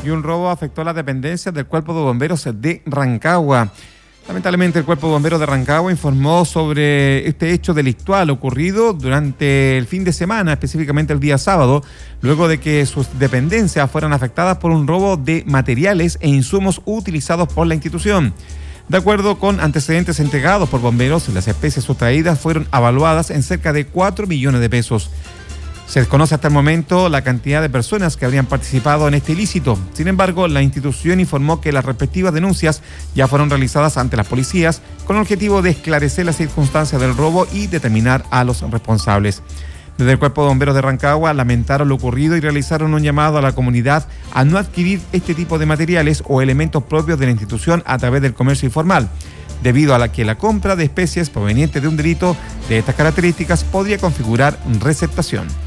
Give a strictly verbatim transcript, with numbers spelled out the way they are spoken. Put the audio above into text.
Y un robo afectó a las dependencias del Cuerpo de Bomberos de Rancagua. Lamentablemente, el Cuerpo de Bomberos de Rancagua informó sobre este hecho delictual ocurrido durante el fin de semana, específicamente el día sábado, luego de que sus dependencias fueran afectadas por un robo de materiales e insumos utilizados por la institución. De acuerdo con antecedentes entregados por bomberos, las especies sustraídas fueron evaluadas en cerca de cuatro millones de pesos. Se desconoce hasta el momento la cantidad de personas que habrían participado en este ilícito. Sin embargo, la institución informó que las respectivas denuncias ya fueron realizadas ante las policías con el objetivo de esclarecer las circunstancias del robo y determinar a los responsables. Desde el Cuerpo de Bomberos de Rancagua lamentaron lo ocurrido y realizaron un llamado a la comunidad a no adquirir este tipo de materiales o elementos propios de la institución a través del comercio informal, debido a la que la compra de especies provenientes de un delito de estas características podría configurar receptación.